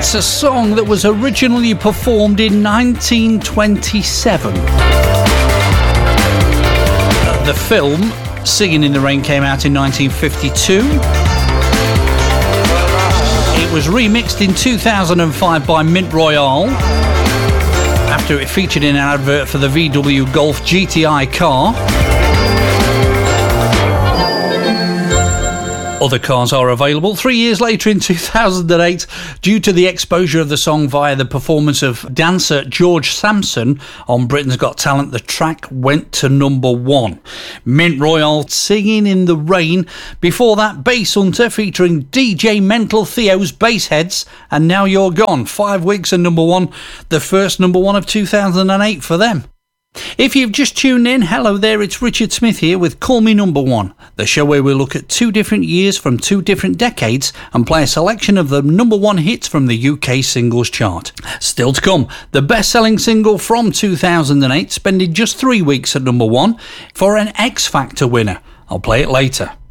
It's a song that was originally performed in 1927. The film Singing in the Rain came out in 1952. It was remixed in 2005 by Mint Royale after it featured in an advert for the VW Golf GTI car. Other cars are available. 3 years later in 2008, due to the exposure of the song via the performance of dancer George Sampson on Britain's Got Talent, the track went to number 1. Mint Royale, Singing in the Rain. Before that, Bass Hunter featuring DJ Mental Theo's Bassheads, and Now You're Gone. 5 weeks at number 1, the first number 1 of 2008 for them. If you've just tuned in, hello there, it's Richard Smith here with Call Me Number 1, the show where we look at 2 different years from 2 different decades and play a selection of the number 1 hits from the UK singles chart. Still to come, the best-selling single from 2008, spending just 3 weeks at number 1 for an X Factor winner. I'll play it later.